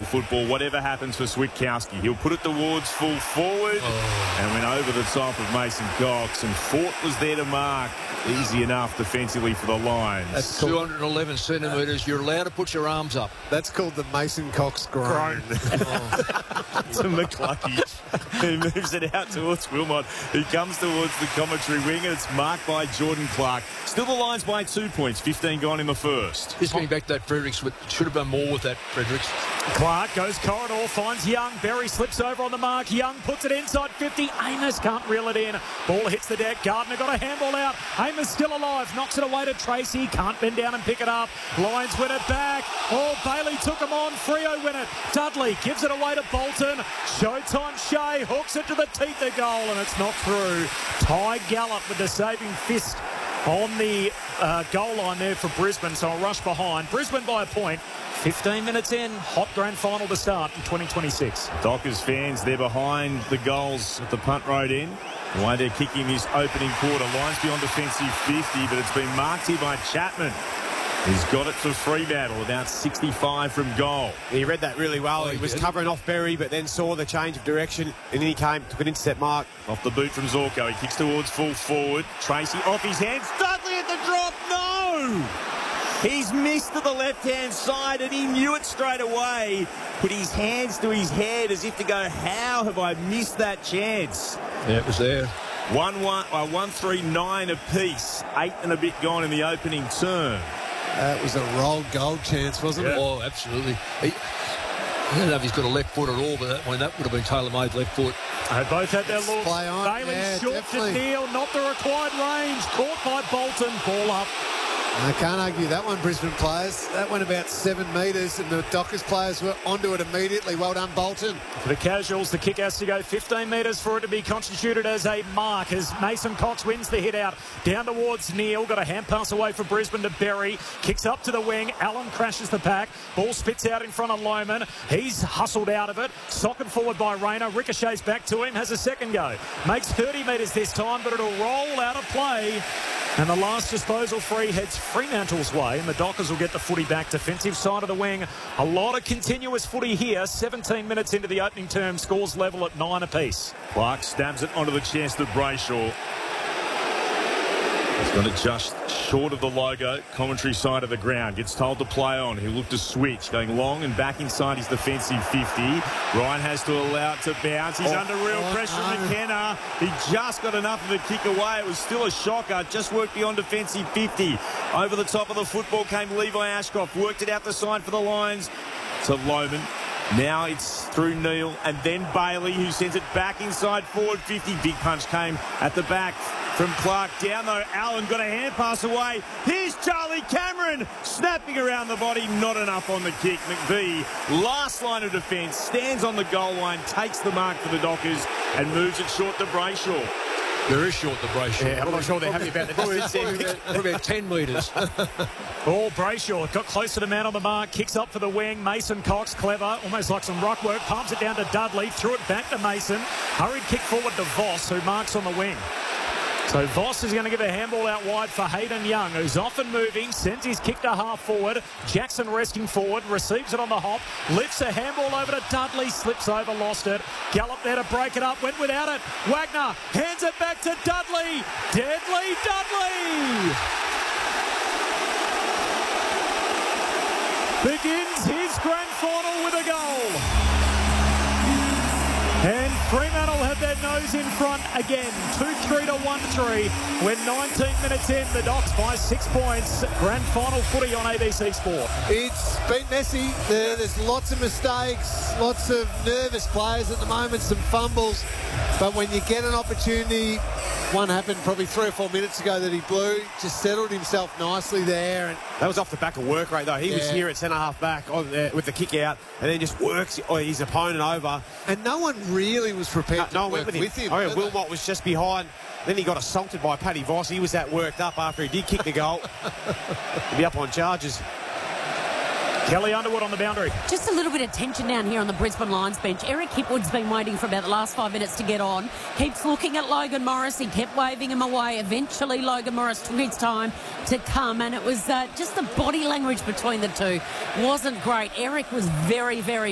football, whatever happens for Switkowski. He'll put it towards full forward and went over the top of Mason Cox, and Fort was there to mark. Easy enough defensively for the Lions. At 211 centimetres, you're allowed to put your arms up. That's called the Mason Cox groan. To McCluckie, who moves it out towards Wilmot, who comes towards the commentary wing, and it's marked by Jordan Clark. Still the Lions by 2 points, 15 gone in the first. Just getting back to that Fredericks, should have done more with that Fredericks. Clark goes corridor, finds Young. Berry slips over on the mark. Young puts it inside 50. Amos can't reel it in. Ball hits the deck. Gardner got a handball out. Amos still alive. Knocks it away to Tracy. Can't bend down and pick it up. Lions win it back. Oh, Bailey took him on. Freo win it. Dudley gives it away to Bolton. Showtime Shea hooks it to the teeth of goal, and it's not through. Ty Gallup with the saving fist on the goal line there for Brisbane, so a rush behind. Brisbane by a point. 15 minutes in, hot grand final to start in 2026. Dockers fans, they're behind the goals at the punt road end. The way they're kicking this opening quarter. Lions beyond defensive 50, but it's been marked here by Chapman. He's got it for Fremantle, about 65 from goal. He read that really well. He was covering off Berry, but then saw the change of direction, and then he came, took an intercept mark. Off the boot from Zorko. He kicks towards full forward. Tracy off his hands. Dudley at the drop. No! He's missed to the left-hand side, and he knew it straight away. Put his hands to his head as if to go, how have I missed that chance? Yeah, it was there. 1-3-9 apiece. 8 and a bit gone in the opening term. That was a rolled goal chance, wasn't it? Oh, absolutely. I don't know if he's got a left foot at all, but that would have been tailor-made left foot. They both had their look. Play on. Bailey Yeah, short definitely. to Neal, not the required range. Caught by Bolton. Ball up. I can't argue that one, Brisbane players. That went about 7 metres, and the Dockers players were onto it immediately. Well done, Bolton. For the casuals, the kick has to go 15 metres for it to be constituted as a mark as Mason Cox wins the hit out. Down towards Neal. Got a hand pass away for Brisbane to Berry. Kicks up to the wing. Allen crashes the pack. Ball spits out in front of Lohman. He's hustled out of it. Socked forward by Rayner. Ricochets back to him. Has a second go. Makes 30 metres this time, but it'll roll out of play. And the last disposal free heads Fremantle's way, and the Dockers will get the footy back. Defensive side of the wing. A lot of continuous footy here. 17 minutes into the opening term. Scores level at 9 apiece. Clark stabs it onto the chest of Brayshaw. He's got it just short of the logo. Commentary side of the ground. Gets told to play on. He'll look to switch. Going long and back inside his defensive 50. Ryan has to allow it to bounce. He's under real pressure. McKenna. He just got enough of the kick away. It was still a shocker. Just worked beyond defensive 50. Over the top of the football came Levi Ashcroft. Worked it out the side for the Lions to Lohman. Now it's through Neal and then Bailey, who sends it back inside forward 50. Big punch came at the back from Clark. Down though, Allen got a hand pass away. Here's Charlie Cameron snapping around the body. Not enough on the kick. McVie, last line of defence, stands on the goal line, takes the mark for the Dockers and moves it short to Brayshaw. There is short the Brayshaw. Yeah, I'm not sure they're happy about that. Probably about 10 metres. Oh, Brayshaw got close to the man on the mark. Kicks up for the wing. Mason Cox, clever. Almost like some rock work. Palms it down to Dudley. Threw it back to Mason. Hurried kick forward to Voss, who marks on the wing. So Voss is going to give a handball out wide for Hayden Young, who's off and moving, sends his kick to half forward. Jackson resting forward, receives it on the hop, lifts a handball over to Dudley, slips over, lost it. Gallop there to break it up, went without it. Wagner hands it back to Dudley. Deadly Dudley! Begins his grand final with a goal. And Fremantle have their nose in front again. 2-3 to 1-3. When 19 minutes in, the Docs by 6 points. Grand final footy on ABC Sport. It's been messy. There's lots of mistakes, lots of nervous players at the moment, some fumbles. But when you get an opportunity, one happened probably 3 or 4 minutes ago that he blew, just settled himself nicely there. And that was off the back of work rate, though. He was here at centre-half back with the kick out and then just works his opponent over. And no one really was prepared to work with him. Oh, yeah, Wilmot was just behind. Then he got assaulted by Paddy Voss. He was that worked up after he did kick the goal. He'll be up on charges. Kelly Underwood on the boundary. Just a little bit of tension down here on the Brisbane Lions bench. Eric Hipwood's been waiting for about the last 5 minutes to get on. Keeps looking at Logan Morris. He kept waving him away. Eventually, Logan Morris took his time to come, and it was just the body language between the two wasn't great. Eric was very, very